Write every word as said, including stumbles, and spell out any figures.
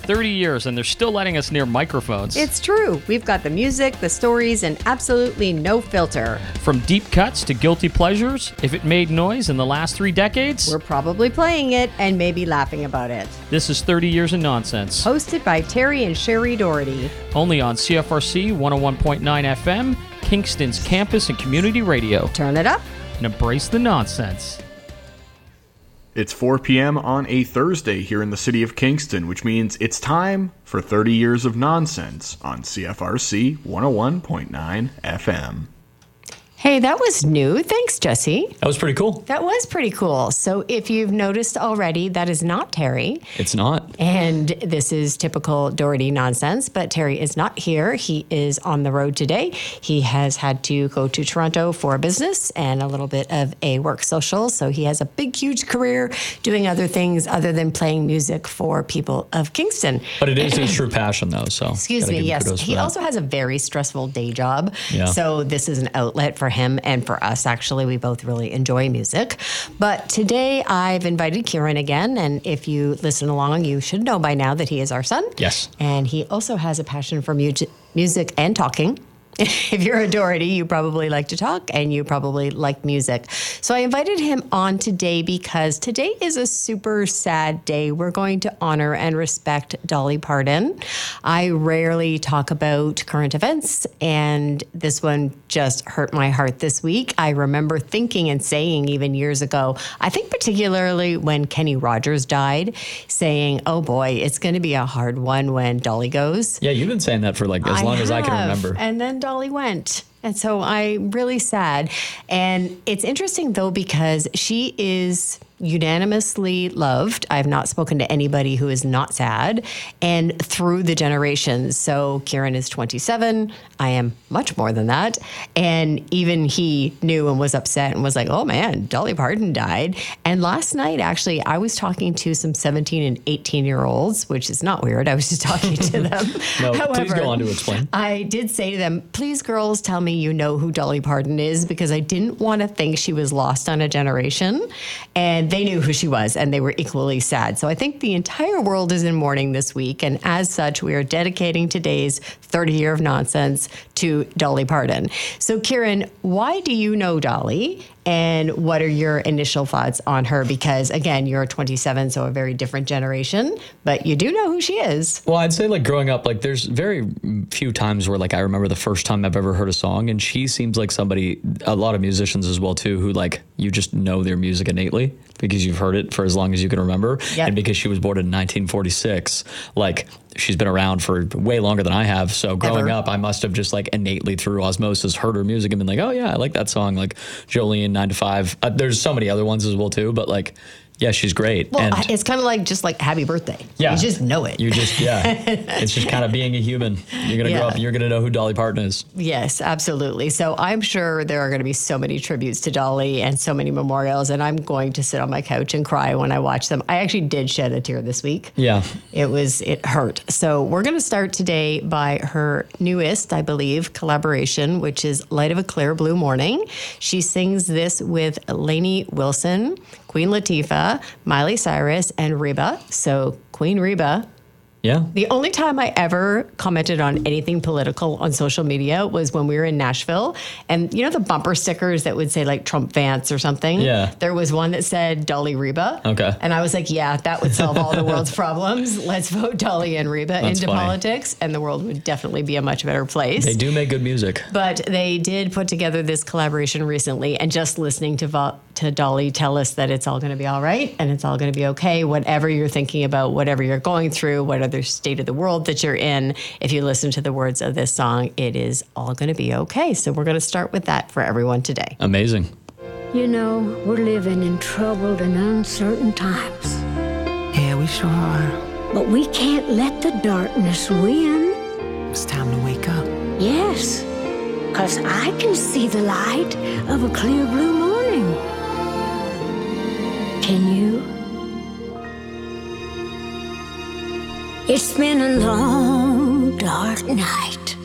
thirty years, and they're still letting us near microphones. It's true. We've got the music, the stories, and absolutely no filter. From deep cuts to guilty pleasures, if it made noise in the last three decades, We're probably playing it and maybe laughing about it. this is thirty Years of Nonsense. Hosted by Terry and Sherry Doherty. Only on C F R C one oh one point nine F M, Kingston's campus and community radio. Turn it up. And embrace the nonsense. It's four p.m. on a Thursday here in the city of Kingston, which means it's time for thirty Years of Nonsense on C F R C one oh one point nine F M. Hey, that was new. Thanks, Jesse. That was pretty cool. That was pretty cool. So if you've noticed already, that is not Terry. It's not. And this is typical Doherty nonsense, but Terry is not here. He is on the road today. He has had to go to Toronto for business and a little bit of a work social. So he has a big, huge career doing other things other than playing music for people of Kingston. But it is his true passion, though. So Excuse gotta me, give him yes. kudos for He that. also has a very stressful day job. Yeah. So this is an outlet for him and for us. Actually, we both really enjoy music. But today I've invited Kieran again. And if you listen along, you should know by now that he is our son. Yes. And he also has a passion for mu- music and talking. If you're a Doherty, you probably like to talk and you probably like music. So I invited him on today because today is a super sad day. We're going to honor and respect Dolly Parton. I rarely talk about current events, and this one just hurt my heart this week. I remember thinking and saying even years ago, I think particularly when Kenny Rogers died, saying, oh boy, it's going to be a hard one when Dolly goes. Yeah, you've been saying that for like as I long as I can have. remember. And then Dolly went. And so I'm really sad. And it's interesting, though, because she is unanimously loved. I have not spoken to anybody who is not sad, and through the generations. So Kieran is twenty-seven. I am much more than that. And even he knew and was upset and was like, oh man, Dolly Parton died. And last night, actually, I was talking to some seventeen and eighteen year olds, which is not weird. I was just talking to them. No, please However, go on to explain. I did say to them, please, girls, tell me you know who Dolly Parton is, because I didn't want to think she was lost on a generation. And they knew who she was, and they were equally sad. So I think the entire world is in mourning this week. And as such, we are dedicating today's thirty Year of Nonsense to Dolly Parton. So, Kieran, why do you know Dolly? And what are your initial thoughts on her? Because, again, you're twenty-seven, so a very different generation, but you do know who she is. Well, I'd say like growing up, like there's very few times where like I remember the first time I've ever heard a song, and she seems like somebody, a lot of musicians as well too, who like you just know their music innately because you've heard it for as long as you can remember. Yep. And because she was born in nineteen forty-six, like she's been around for way longer than I have. So growing Ever. up, I must have just like innately through osmosis heard her music and been like, oh yeah, I like that song. Like Jolene, nine to five. Uh, there's so many other ones as well too, but like, yeah, she's great. Well, and it's kind of like just like happy birthday. Yeah. You just know it. you just, yeah, it's just kind of being a human. You're going to Yeah. grow up and you're going to know who Dolly Parton is. Yes, absolutely. So I'm sure there are going to be so many tributes to Dolly and so many memorials, and I'm going to sit on my couch and cry when I watch them. I actually did shed a tear this week. Yeah. It was, it hurt. So we're going to start today by her newest, I believe, collaboration, which is Light of a Clear Blue Morning. She sings this with Lainey Wilson, Queen Latifah, Miley Cyrus, and Reba. So Queen Reba. Yeah. The only time I ever commented on anything political on social media was when we were in Nashville. And you know the bumper stickers that would say like Trump Vance or something? Yeah. There was one that said Dolly Reba. Okay. And I was like, yeah, that would solve all the world's problems. Let's vote Dolly and Reba That's into funny. politics, and the world would definitely be a much better place. They do make good music. But they did put together this collaboration recently, and just listening to Vo- to Dolly tell us that it's all going to be all right and it's all going to be okay, whatever you're thinking about, whatever you're going through, whatever state of the world that you're in. If you listen to the words of this song, it is all going to be okay. So we're going to start with that for everyone today. Amazing. You know, we're living in troubled and uncertain times. Yeah, we sure are. But we can't let the darkness win. It's time to wake up. Yes, because I can see the light of a clear blue morning. Can you? It's been a long, dark night.